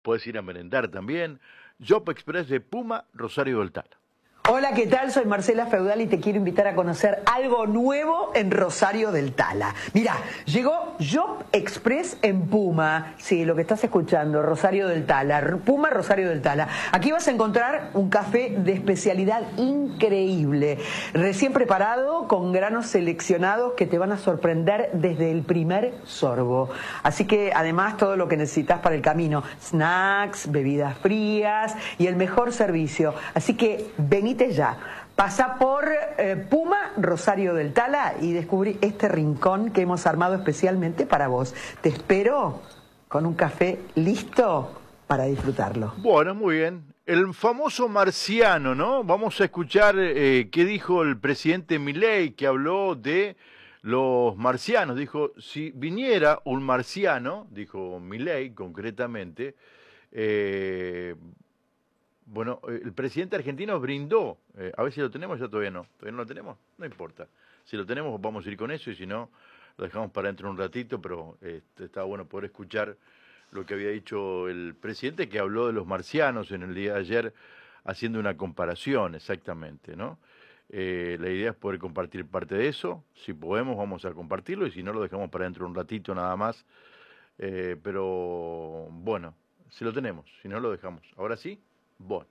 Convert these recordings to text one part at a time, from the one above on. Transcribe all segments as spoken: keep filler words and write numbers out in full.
Puedes ir a merendar también. Job Express de Puma, Rosario del Tala. Hola, ¿qué tal? Soy Marcela Feudal y te quiero invitar a conocer algo nuevo en Rosario del Tala. Mirá, llegó Job Express en Puma. Sí, lo que estás escuchando, Rosario del Tala. Puma, Rosario del Tala. Aquí vas a encontrar un café de especialidad increíble, recién preparado, con granos seleccionados que te van a sorprender desde el primer sorbo. Así que, además, todo lo que necesitas para el camino. Snacks, bebidas frías y el mejor servicio. Así que, vení ya. Pasa por eh, Puma, Rosario del Tala y descubrí este rincón que hemos armado especialmente para vos. Te espero con un café listo para disfrutarlo. Bueno, muy bien. El famoso marciano, ¿no? Vamos a escuchar eh, qué dijo el presidente Milei, que habló de los marcianos. Dijo, si viniera un marciano, dijo Milei concretamente, eh, Bueno, el presidente argentino brindó, eh, a ver si lo tenemos, ya todavía no, todavía no lo tenemos, no importa. Si lo tenemos vamos a ir con eso y si no, lo dejamos para dentro de un ratito, pero este, está bueno poder escuchar lo que había dicho el presidente, que habló de los marcianos en el día de ayer, haciendo una comparación exactamente, ¿no? Eh, la idea es poder compartir parte de eso, si podemos vamos a compartirlo y si no lo dejamos para dentro de un ratito nada más, eh, pero bueno, si lo tenemos, si no lo dejamos. Ahora sí. Bueno,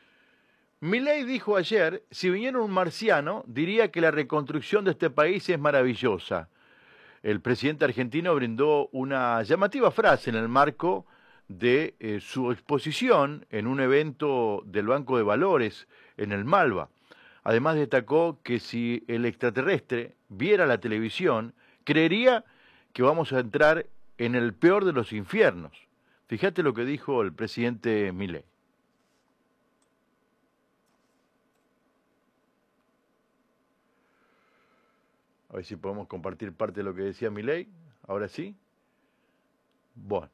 Milei dijo ayer, si viniera un marciano, diría que la reconstrucción de este país es maravillosa. El presidente argentino brindó una llamativa frase en el marco de eh, su exposición en un evento del Banco de Valores en el Malva. Además destacó que si el extraterrestre viera la televisión, creería que vamos a entrar en el peor de los infiernos. Fíjate lo que dijo el presidente Milei. A ver si podemos compartir parte de lo que decía Milei. Ahora sí. Bueno.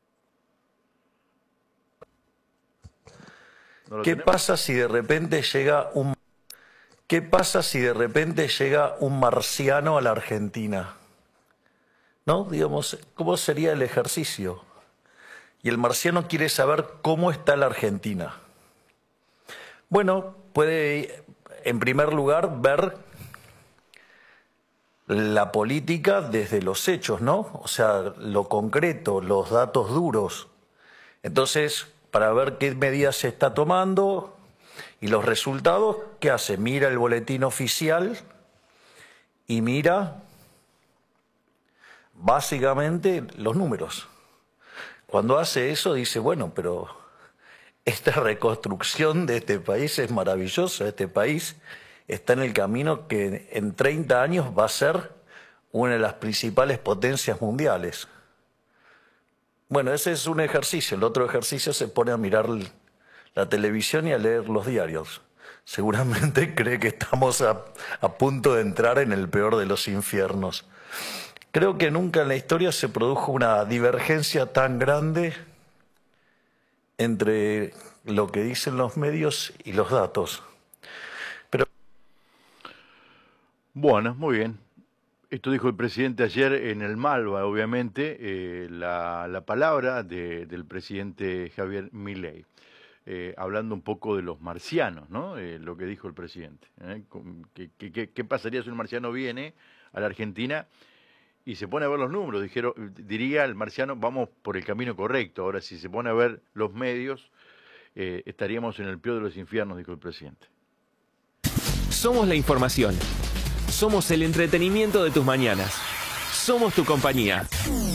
¿No ¿Qué tenemos? pasa si de repente llega un ¿Qué pasa si de repente llega un marciano a la Argentina? ¿No? Digamos, ¿cómo sería el ejercicio? Y el marciano quiere saber cómo está la Argentina. Bueno, puede en primer lugar ver la política desde los hechos, ¿no? O sea, lo concreto, los datos duros. Entonces, para ver qué medidas se está tomando y los resultados, ¿qué hace? Mira el boletín oficial y mira básicamente los números. Cuando hace eso dice, bueno, pero esta reconstrucción de este país es maravillosa, este país está en el camino que en treinta años va a ser una de las principales potencias mundiales. Bueno, ese es un ejercicio. El otro ejercicio se pone a mirar la televisión y a leer los diarios. Seguramente cree que estamos a, a punto de entrar en el peor de los infiernos. Creo que nunca en la historia se produjo una divergencia tan grande entre lo que dicen los medios y los datos. Pero Bueno, muy bien. Esto dijo el presidente ayer en el Malva, obviamente, eh, la, la palabra de, del presidente Javier Milei, eh, hablando un poco de los marcianos, ¿no? Eh, lo que dijo el presidente. ¿eh? ¿Qué, qué, ¿Qué pasaría si un marciano viene a la Argentina y se pone a ver los números? Dijeron, diría el marciano, vamos por el camino correcto. Ahora, si se pone a ver los medios, eh, estaríamos en el peor de los infiernos, dijo el presidente. Somos la información. Somos el entretenimiento de tus mañanas. Somos tu compañía.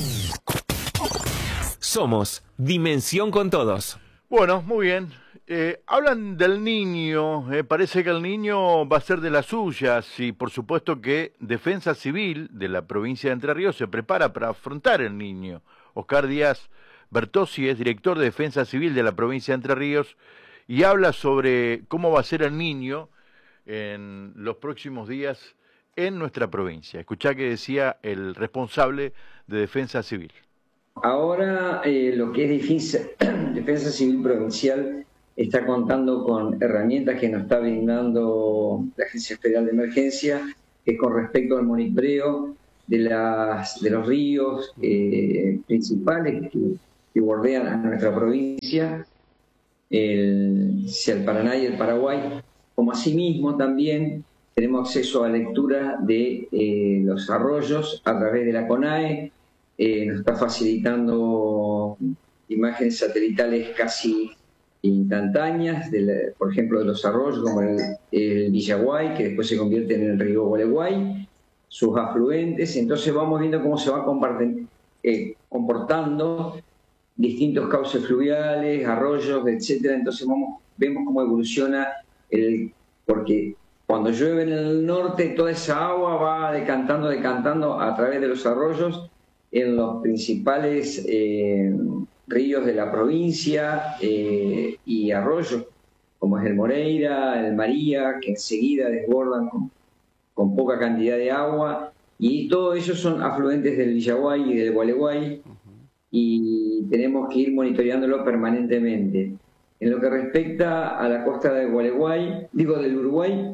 Somos Dimensión con Todos. Bueno, muy bien. Eh, hablan del niño, eh, parece que el niño va a ser de las suyas y por supuesto que Defensa Civil de la provincia de Entre Ríos se prepara para afrontar el niño. Oscar Díaz Bertossi es director de Defensa Civil de la provincia de Entre Ríos y habla sobre cómo va a ser el niño en los próximos días en nuestra provincia. Escuchá que decía el responsable de Defensa Civil. Ahora eh, lo que es defensa, defensa Civil Provincial está contando con herramientas que nos está brindando la Agencia Federal de Emergencia, que con respecto al monitoreo de, las, de los ríos eh, principales que, que bordean a nuestra provincia, el, sea el Paraná y el Paraguay, como asimismo también tenemos acceso a lectura de eh, los arroyos a través de la CONAE, eh, nos está facilitando imágenes satelitales casi instantáneas, de la, por ejemplo, de los arroyos como el, el Villaguay, que después se convierte en el río Gualeguay, sus afluentes. Entonces vamos viendo cómo se va eh, comportando distintos cauces fluviales, arroyos, etcétera. Entonces vamos, vemos cómo evoluciona el, porque cuando llueve en el norte, toda esa agua va decantando, decantando a través de los arroyos en los principales eh, ríos de la provincia eh, y arroyos, como es el Moreira, el María, que enseguida desbordan con, con poca cantidad de agua, y todos ellos son afluentes del Villaguay y del Gualeguay, y tenemos que ir monitoreándolo permanentemente. En lo que respecta a la costa del Gualeguay, digo del Uruguay,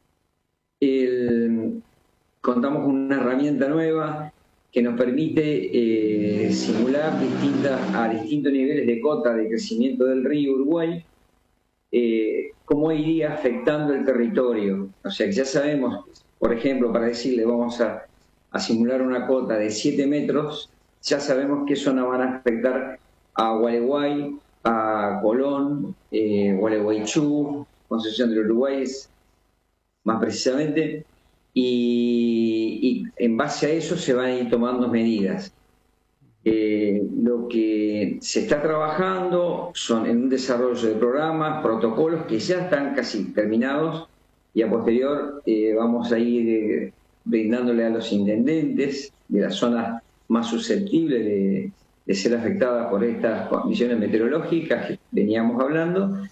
el, contamos con una herramienta nueva que nos permite eh, simular distintas, a distintos niveles de cota de crecimiento del río Uruguay, eh, cómo iría afectando el territorio. O sea, que ya sabemos, por ejemplo, para decirle, vamos a, a simular una cota de siete metros, ya sabemos que eso no van a afectar a Gualeguay, a Colón, eh, Gualeguaychú, Concepción del Uruguay, más precisamente, y, y en base a eso se van a ir tomando medidas. Eh, lo que se está trabajando son en un desarrollo de programas, protocolos que ya están casi terminados, y a posterior eh, vamos a ir eh, brindándole a los intendentes de las zonas más susceptibles de, de ser afectadas por estas condiciones meteorológicas que veníamos hablando,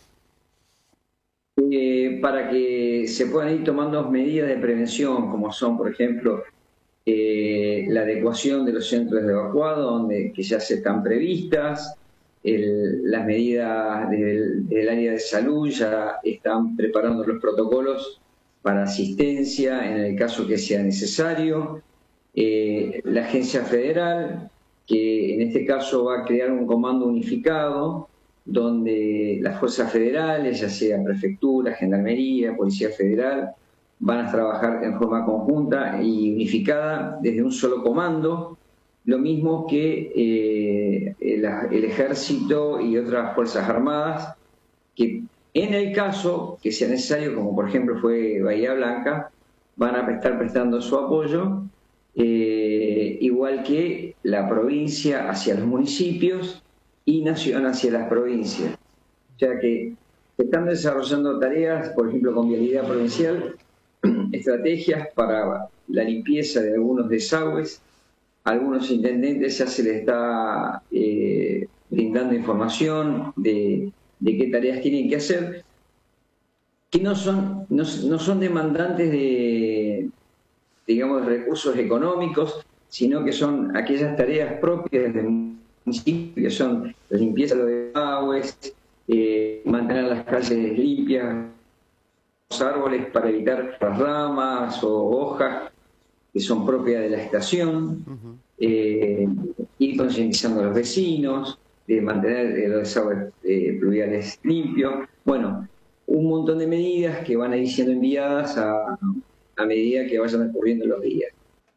eh, para que se puedan ir tomando medidas de prevención, como son, por ejemplo, eh, la adecuación de los centros de evacuado, donde, que ya se están previstas, el, las medidas del, del área de salud, ya están preparando los protocolos para asistencia en el caso que sea necesario. Eh, la agencia federal, que en este caso va a crear un comando unificado donde las fuerzas federales, ya sea prefectura, gendarmería, policía federal, van a trabajar en forma conjunta y unificada desde un solo comando, lo mismo que eh, el, el ejército y otras fuerzas armadas, que en el caso que sea necesario, como por ejemplo fue Bahía Blanca, van a estar prestando su apoyo, eh, igual que la provincia hacia los municipios y nación hacia las provincias. O sea que se están desarrollando tareas, por ejemplo con Vialidad Provincial, estrategias para la limpieza de algunos desagües. A algunos intendentes ya se les está eh, brindando información de, de qué tareas tienen que hacer, que no son, no, no son demandantes de, digamos, de recursos económicos, sino que son aquellas tareas propias del municipio, que son la limpieza de los desagües, eh, mantener las calles limpias, los árboles para evitar las ramas o hojas que son propias de la estación, uh-huh. eh, ir concientizando a los vecinos, de mantener los desagües eh, pluviales limpios. Bueno, un montón de medidas que van a ir siendo enviadas a, a medida que vayan ocurriendo los días.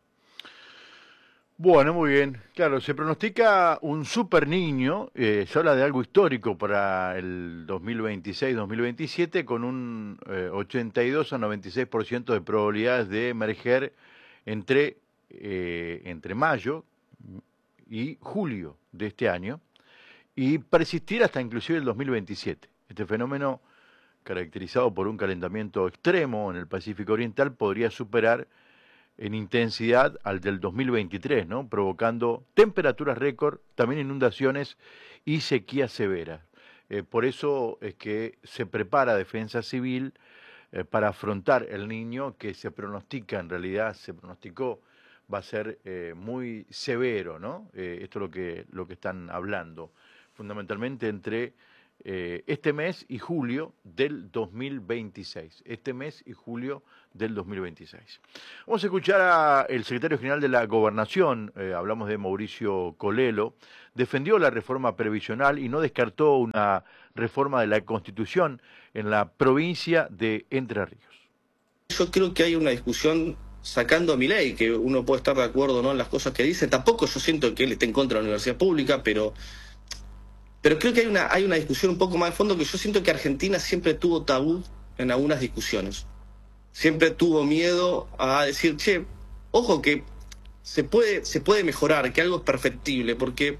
Bueno, muy bien. Claro, se pronostica un super niño, eh, se habla de algo histórico para el dos mil veintiséis dos mil veintisiete, con un eh, ochenta y dos a noventa y seis por ciento de probabilidades de emerger entre, eh, entre mayo y julio de este año y persistir hasta inclusive el dos mil veintisiete. Este fenómeno, caracterizado por un calentamiento extremo en el Pacífico Oriental, podría superar en intensidad al del dos mil veintitrés, ¿no? Provocando temperaturas récord, también inundaciones y sequías severas. Eh, por eso es que se prepara Defensa Civil eh, para afrontar el Niño, que se pronostica, en realidad se pronosticó, va a ser eh, muy severo, ¿no? Eh, esto es lo que, lo que están hablando, fundamentalmente entre eh, este mes y julio del dos mil veintiséis. Este mes y julio del dos mil veintiséis. Vamos a escuchar al secretario general de la Gobernación, eh, hablamos de Mauricio Colelo, defendió la reforma previsional y no descartó una reforma de la Constitución en la provincia de Entre Ríos. Yo creo que hay una discusión sacando a Milei, que uno puede estar de acuerdo o no en las cosas que dice. Tampoco yo siento que él esté en contra de la universidad pública, pero, pero creo que hay una, hay una discusión un poco más de fondo, que yo siento que Argentina siempre tuvo tabú en algunas discusiones. Siempre tuvo miedo a decir, che, ojo que se puede, se puede mejorar, que algo es perfectible, porque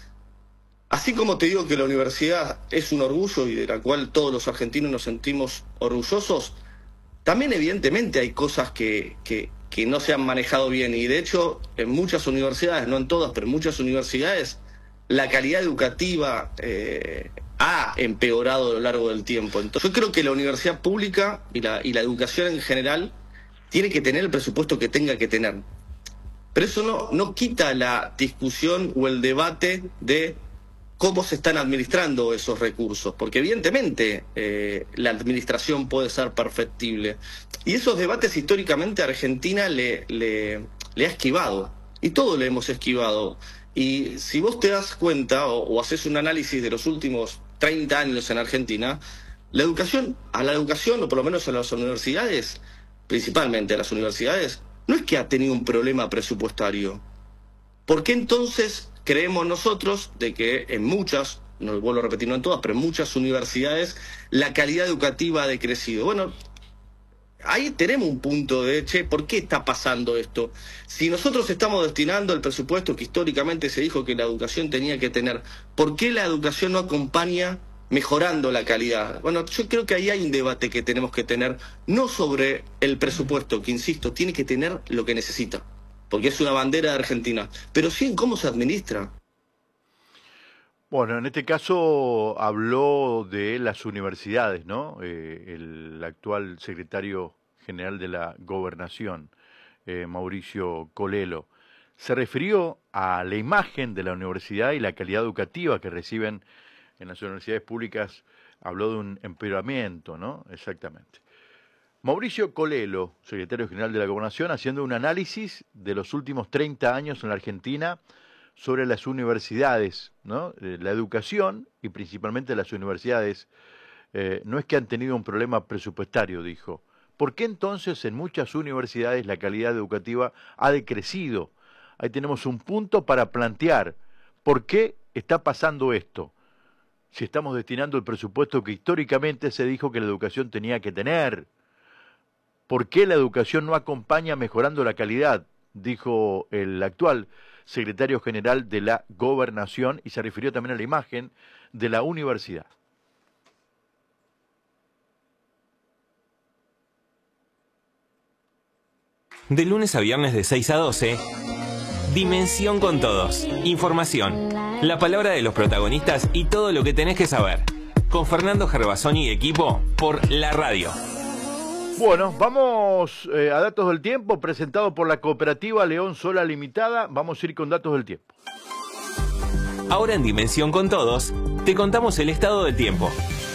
así como te digo que la universidad es un orgullo y de la cual todos los argentinos nos sentimos orgullosos, también evidentemente hay cosas que, que, que no se han manejado bien, y de hecho en muchas universidades, no en todas, pero en muchas universidades, la calidad educativa eh, ha empeorado a lo largo del tiempo. Entonces, yo creo que la universidad pública y la, y la educación en general tiene que tener el presupuesto que tenga que tener. Pero eso no, no quita la discusión o el debate de cómo se están administrando esos recursos, porque evidentemente eh, la administración puede ser perfectible. Y esos debates históricamente a Argentina le, le, le ha esquivado, y todos le hemos esquivado. Y si vos te das cuenta o, o haces un análisis de los últimos treinta años en Argentina, la educación, a la educación, o por lo menos a las universidades, principalmente a las universidades, no es que ha tenido un problema presupuestario. ¿Por qué entonces creemos nosotros de que en muchas, no vuelvo a repetir, no en todas, pero en muchas universidades la calidad educativa ha decrecido? Bueno, ahí tenemos un punto de, che, ¿por qué está pasando esto? Si nosotros estamos destinando el presupuesto que históricamente se dijo que la educación tenía que tener, ¿por qué la educación no acompaña mejorando la calidad? Bueno, yo creo que ahí hay un debate que tenemos que tener, no sobre el presupuesto, que insisto, tiene que tener lo que necesita, porque es una bandera de Argentina, pero sí en cómo se administra. Bueno, en este caso habló de las universidades, ¿no? Eh, el actual secretario general de la Gobernación, eh, Mauricio Colelo, se refirió a la imagen de la universidad y la calidad educativa que reciben en las universidades públicas. Habló de un empeoramiento, ¿no? Exactamente. Mauricio Colelo, secretario general de la Gobernación, haciendo un análisis de los últimos treinta años en la Argentina sobre las universidades, ¿no? La educación y principalmente las universidades, eh, no es que han tenido un problema presupuestario, dijo. ¿Por qué entonces en muchas universidades la calidad educativa ha decrecido? Ahí tenemos un punto para plantear por qué está pasando esto. Si estamos destinando el presupuesto que históricamente se dijo que la educación tenía que tener. ¿Por qué la educación no acompaña mejorando la calidad? Dijo el actual secretario general de la Gobernación, y se refirió también a la imagen de la universidad. De lunes a viernes de seis a doce, Dimensión con Todos. Información, la palabra de los protagonistas y todo lo que tenés que saber. Con Fernando Gervasoni y equipo por la radio. Bueno, vamos eh, a Datos del Tiempo, presentado por la cooperativa León Sola Limitada. Vamos a ir con Datos del Tiempo. Ahora en Dimensión con Todos, te contamos el estado del tiempo.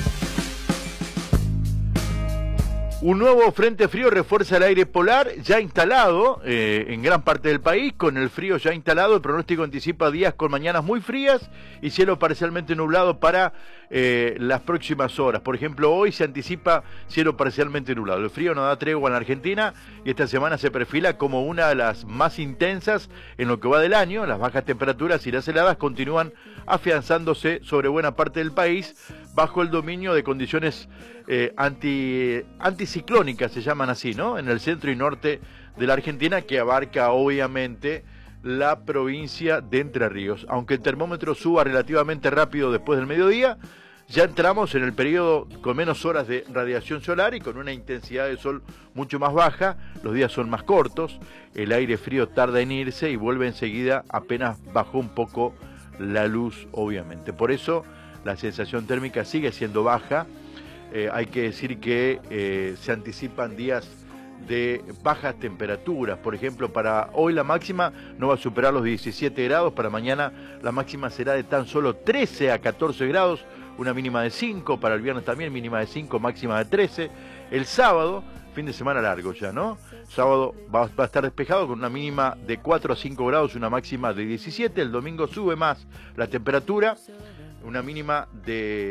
Un nuevo frente frío refuerza el aire polar ya instalado eh, en gran parte del país. Con el frío ya instalado, el pronóstico anticipa días con mañanas muy frías y cielo parcialmente nublado para eh, las próximas horas. Por ejemplo, hoy se anticipa cielo parcialmente nublado. El frío no da tregua en la Argentina y esta semana se perfila como una de las más intensas en lo que va del año. Las bajas temperaturas y las heladas continúan afianzándose sobre buena parte del país bajo el dominio de condiciones eh, anti, anticiclónicas, se llaman así, ¿no? En el centro y norte de la Argentina, que abarca obviamente la provincia de Entre Ríos. Aunque el termómetro suba relativamente rápido después del mediodía, ya entramos en el periodo con menos horas de radiación solar y con una intensidad de sol mucho más baja. Los días son más cortos, el aire frío tarda en irse y vuelve enseguida apenas bajó un poco la luz, obviamente. Por eso la sensación térmica sigue siendo baja. Eh, hay que decir que eh, se anticipan días de bajas temperaturas. Por ejemplo, para hoy la máxima no va a superar los diecisiete grados, para mañana la máxima será de tan solo trece a catorce grados, una mínima de cinco, para el viernes también mínima de cinco, máxima de trece. El sábado, fin de semana largo ya, ¿no? Sábado va, va a estar despejado con una mínima de cuatro a cinco grados, una máxima de diecisiete. El domingo sube más la temperatura, una mínima de